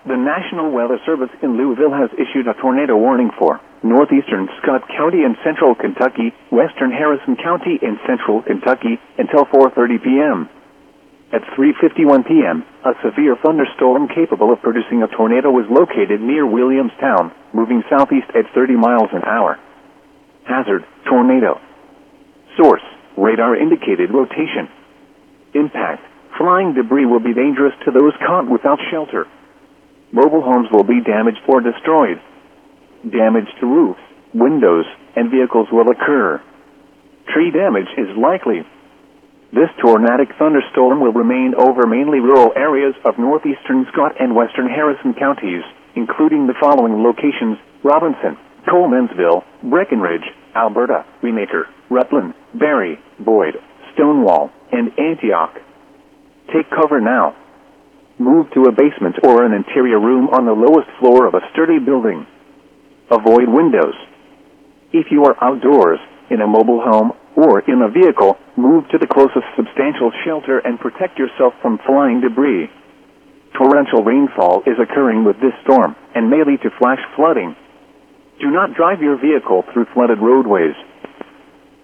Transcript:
The National Weather Service in Louisville has issued a tornado warning for northeastern Scott County and central Kentucky, western Harrison County and central Kentucky until 4:30 p.m. At 3:51 p.m., a severe thunderstorm capable of producing a tornado was located near Williamstown, moving southeast at 30 miles an hour. Hazard, tornado. Source, radar indicated rotation. Impact, flying debris will be dangerous to those caught without shelter. Mobile homes will be damaged or destroyed. Damage to roofs, windows, and vehicles will occur. Tree damage is likely. This tornadic thunderstorm will remain over mainly rural areas of northeastern Scott and western Harrison counties, including the following locations: Robinson, Colemansville, Breckenridge, Alberta, Remaker, Rutland, Barry, Boyd, Stonewall, and Antioch. Take cover now. Move to a basement or an interior room on the lowest floor of a sturdy building. Avoid windows. If you are outdoors, in a mobile home, or in a vehicle, move to the closest substantial shelter and protect yourself from flying debris. Torrential rainfall is occurring with this storm and may lead to flash flooding. Do not drive your vehicle through flooded roadways.